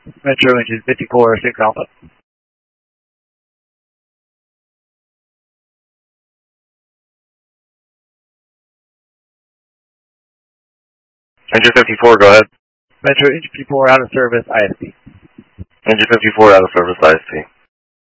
Metro engine 54, 6 Alpha. Engine 54, go ahead. Metro engine 54 out of service, ISP. Engine 54 out of service, ISP.